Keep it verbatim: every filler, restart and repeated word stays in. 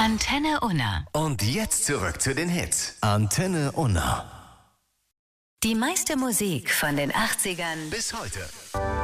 Antenne Unna. Und jetzt zurück zu den Hits. Antenne Unna. Die meiste Musik von den achtzigern Bis heute.